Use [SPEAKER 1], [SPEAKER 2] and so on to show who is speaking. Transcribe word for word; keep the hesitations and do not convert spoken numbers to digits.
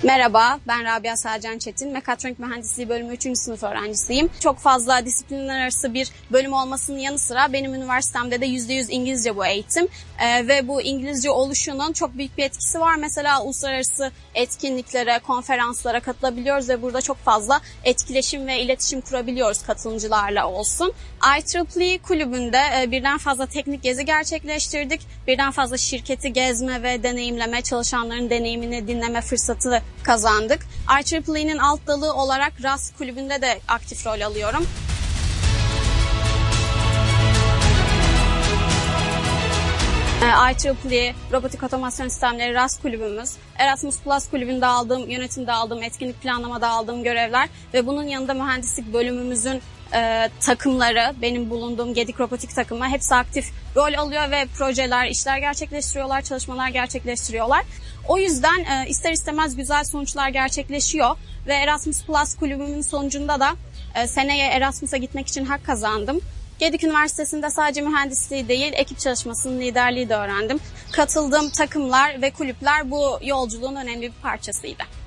[SPEAKER 1] Merhaba, ben Rabia Selcan Çetin. Mekatronik Mühendisliği bölümü üçüncü sınıf öğrencisiyim. Çok fazla disiplinler arası bir bölüm olmasının yanı sıra benim üniversitemde de yüzde yüz İngilizce bu eğitim. Ee, ve bu İngilizce oluşunun çok büyük bir etkisi var. Mesela uluslararası etkinliklere, konferanslara katılabiliyoruz ve burada çok fazla etkileşim ve iletişim kurabiliyoruz katılımcılarla olsun. I E E E kulübünde e, birden fazla teknik gezi gerçekleştirdik. Birden fazla şirketi gezme ve deneyimleme, çalışanların deneyimini dinleme fırsatı kazandık. I E E E'nin alt dalı olarak R A S kulübünde de aktif rol alıyorum. I E E E, Robotik Otomasyon Sistemleri R A S kulübümüz, Erasmus Plus kulübünde aldığım, yönetimde aldığım, etkinlik planlamada aldığım görevler ve bunun yanında mühendislik bölümümüzün e, takımları, benim bulunduğum Gedik Robotik takımı hepsi aktif rol alıyor ve projeler, işler gerçekleştiriyorlar, çalışmalar gerçekleştiriyorlar. O yüzden e, ister istemez güzel sonuçlar gerçekleşiyor ve Erasmus Plus kulübümün sonucunda da e, seneye Erasmus'a gitmek için hak kazandım. Gedik Üniversitesi'nde sadece mühendisliği değil, ekip çalışmasının liderliği de öğrendim. Katıldığım takımlar ve kulüpler bu yolculuğun önemli bir parçasıydı.